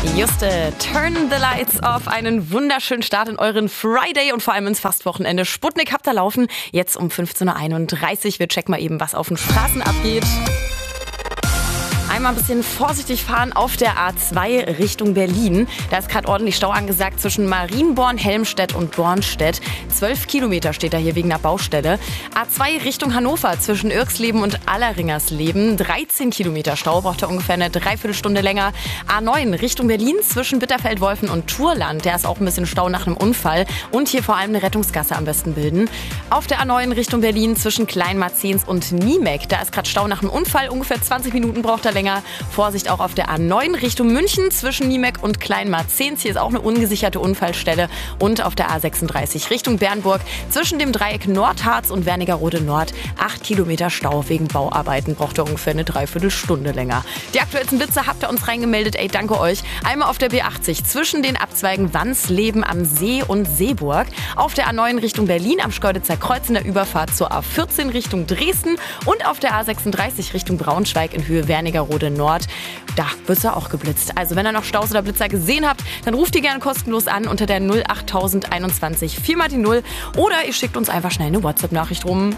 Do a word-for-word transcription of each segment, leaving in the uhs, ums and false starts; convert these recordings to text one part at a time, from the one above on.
Juste, turn the lights off. Einen wunderschönen Start in euren Friday und vor allem ins Fastwochenende. Sputnik habt ihr laufen. Jetzt um fünfzehn Uhr einunddreißig. Wir checken mal eben, was auf den Straßen abgeht. Einmal ein bisschen vorsichtig fahren auf der A zwei Richtung Berlin. Da ist gerade ordentlich Stau angesagt zwischen Marienborn, Helmstedt und Bornstedt. Zwölf Kilometer steht da hier wegen der Baustelle. A zwei Richtung Hannover zwischen Irxleben und Alleringersleben. dreizehn Kilometer Stau, braucht er ungefähr eine Dreiviertelstunde länger. A neun Richtung Berlin zwischen Bitterfeld-Wolfen und Turland. Der ist auch ein bisschen Stau nach einem Unfall. Und hier vor allem eine Rettungsgasse am besten bilden. Auf der A neun Richtung Berlin zwischen Kleinmarzens und Niemek. Da ist gerade Stau nach einem Unfall. Ungefähr zwanzig Minuten braucht er länger. Vorsicht auch auf der A neun Richtung München zwischen Niemek und Kleinmarzens. Hier ist auch eine ungesicherte Unfallstelle. Und auf der A sechsunddreißig Richtung Bernburg zwischen dem Dreieck Nordharz und Wernigerode Nord. acht Kilometer Stau wegen Bauarbeiten. Braucht er ungefähr eine Dreiviertelstunde länger. Die aktuellsten Blitze habt ihr uns reingemeldet. Ey, danke euch. Einmal auf der B achtzig zwischen den Abzweigen Wansleben am See und Seeburg. Auf der A neun Richtung Berlin am Schkeuditzer Kreuz in der Überfahrt zur A vierzehn Richtung Dresden. Und auf der A sechsunddreißig Richtung Braunschweig in Höhe Wernigerode Nord. Da wird ja auch geblitzt. Also wenn ihr noch Staus oder Blitzer gesehen habt, dann ruft ihr gerne kostenlos an unter der null achttausend einundzwanzig vier mal die null oder ihr schickt uns einfach schnell eine WhatsApp-Nachricht rum.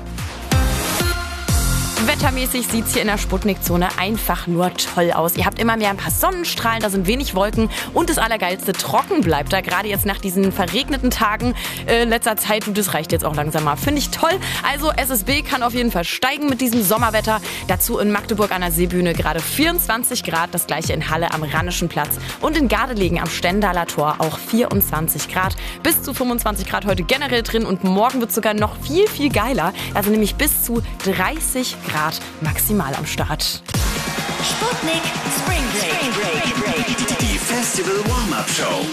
Wettermäßig sieht es hier in der Sputnik-Zone einfach nur toll aus. Ihr habt immer mehr ein paar Sonnenstrahlen, da sind wenig Wolken und das Allergeilste, trocken bleibt da. Gerade jetzt nach diesen verregneten Tagen äh, letzter Zeit, du, das reicht jetzt auch langsam mal. Finde ich toll. Also S S B kann auf jeden Fall steigen mit diesem Sommerwetter. Dazu in Magdeburg an der Seebühne gerade vierundzwanzig Grad, das gleiche in Halle am Rheinischen Platz und in Gardelegen am Stendaler Tor auch vierundzwanzig Grad. Bis zu fünfundzwanzig Grad heute generell drin und morgen wird es sogar noch viel, viel geiler. Also nämlich bis zu dreißig Grad maximal am Start. Sputnik Spring Break. Die Festival Warm-Up Show.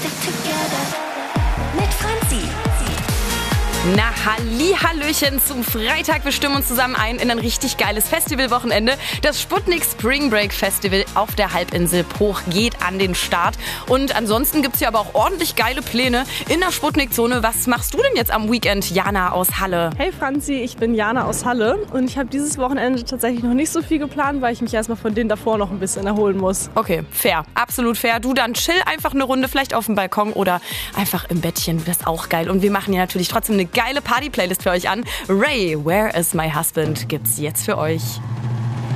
Mit Franzi. Na, Hallihallöchen zum Freitag. Wir stimmen uns zusammen ein in ein richtig geiles Festivalwochenende. Das Sputnik Spring Break Festival auf der Halbinsel Bruch geht an den Start. Und ansonsten gibt es hier aber auch ordentlich geile Pläne in der Sputnik-Zone. Was machst du denn jetzt am Weekend, Jana aus Halle? Hey Franzi, ich bin Jana aus Halle und ich habe dieses Wochenende tatsächlich noch nicht so viel geplant, weil ich mich erstmal von denen davor noch ein bisschen erholen muss. Okay, fair. Absolut fair. Du, dann chill einfach eine Runde, vielleicht auf dem Balkon oder einfach im Bettchen. Das ist auch geil. Und wir machen hier natürlich trotzdem eine geile Party-Playlist für euch an. Ray, Where is my husband? Gibt's jetzt für euch.